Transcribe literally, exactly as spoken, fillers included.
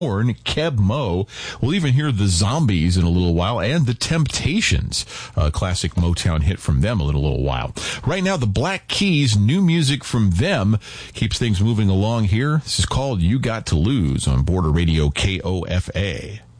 Keb Mo. We'll even hear the Zombies in a little while, and the Temptations, a classic Motown hit from them a little, little while. Right now, the Black Keys, new music from them, keeps things moving along here. This is called You Got to Lose on Border Radio K O F A.